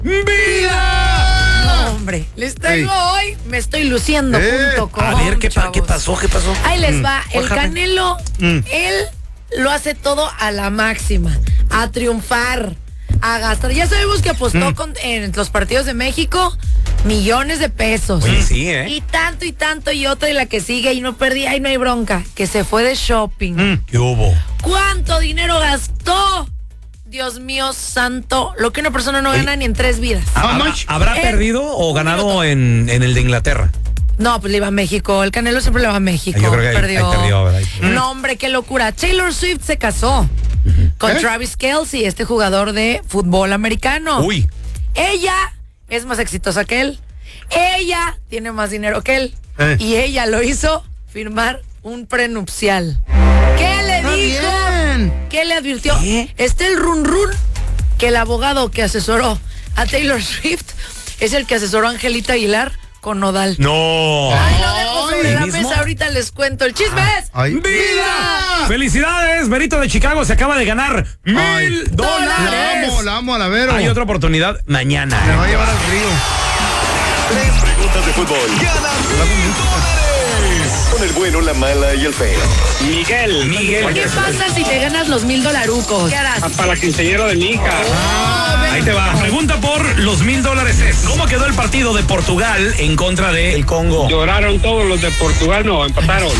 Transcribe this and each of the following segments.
vida. No, hombre, les traigo hoy, me estoy luciendo junto con. A ver, ¿qué pasó? Ahí les va. El Canelo, él lo hace todo a la máxima, a triunfar, a gastar. Ya sabemos que apostó en los partidos de México millones de pesos. Oye, sí, Y tanto, y otra, y la que sigue, y no perdí, ahí no hay bronca, que se fue de shopping. ¿Qué hubo? ¿Cuánto dinero gastó? Dios mío santo, lo que una persona no gana ni en 3 vidas. ¿Habrá perdido o ganado en el de Inglaterra? No, pues le iba a México. El Canelo siempre le va a México. Yo creo que perdió. ahí perdió, ¿verdad? No, hombre, qué locura. Taylor Swift se casó con Travis Kelce, este jugador de fútbol americano. Uy. Ella es más exitosa que él. Ella tiene más dinero que él. Y ella lo hizo firmar un prenupcial. ¿Qué le dijo? ¿Qué le advirtió? Está el run que el abogado que asesoró a Taylor Swift es el que asesoró a Angelita Aguilar con Nodal. No. Ahí lo dejo sobre la mesa, ahorita les cuento. El chisme es ¡vida! ¡Felicidades! Berito de Chicago se acaba de ganar $1,000. La amo a la Vero. Hay otra oportunidad mañana. Me va a llevar al río. 3 preguntas de fútbol. Gana $1,000. Con el bueno, la mala y el feo. Miguel. ¿Qué pasa si te ganas los $1,000? ¿Qué harás? Para la quinceañera de mi hija. Ahí te va. Pregunta por los $1,000 es: ¿cómo quedó el partido de Portugal en contra del Congo? Lloraron todos los de Portugal, no, empataron.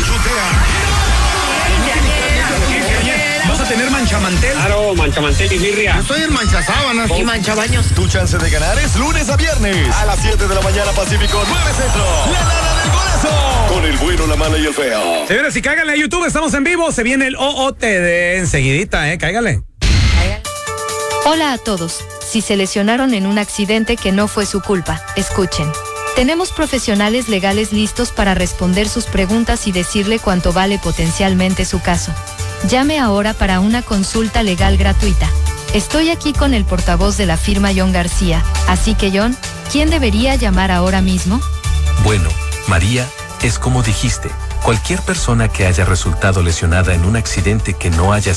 ¿Vas a tener manchamantel? Claro, manchamantel y birria. Yo soy el manchasábanas. Y manchabaños. Tu chance de ganar es lunes a viernes a las 7 de la mañana Pacífico, 9 Centro. La Nana del Golazo. Con el bueno, la mala y el feo. Señores, y cáiganle a YouTube, estamos en vivo. Se viene el OOTD enseguidita, cáiganle. Hola a todos. Si se lesionaron en un accidente que no fue su culpa, escuchen. Tenemos profesionales legales listos para responder sus preguntas y decirle cuánto vale potencialmente su caso. Llame ahora para una consulta legal gratuita. Estoy aquí con el portavoz de la firma John García, así que John, ¿quién debería llamar ahora mismo? Bueno, María, es como dijiste, cualquier persona que haya resultado lesionada en un accidente que no haya